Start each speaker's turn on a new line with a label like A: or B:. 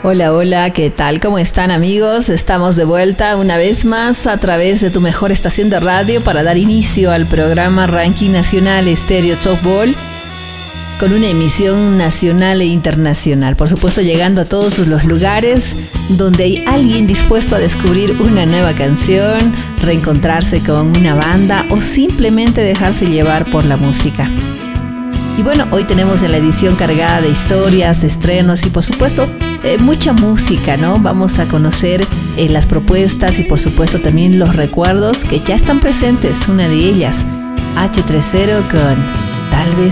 A: Hola, hola, ¿qué tal? ¿Cómo están, amigos? Estamos de vuelta una vez más a través de tu mejor estación de radio para dar inicio al programa Ranking Nacional Estéreo Top Ball con una emisión nacional e internacional. Por supuesto, llegando a todos los lugares donde hay alguien dispuesto a descubrir una nueva canción, reencontrarse con una banda o simplemente dejarse llevar por la música. Y bueno, hoy tenemos en la edición cargada de historias, estrenos y por supuesto mucha música, ¿no? Vamos a conocer las propuestas y por supuesto también los recuerdos que ya están presentes. Una de ellas, H30 con Tal vez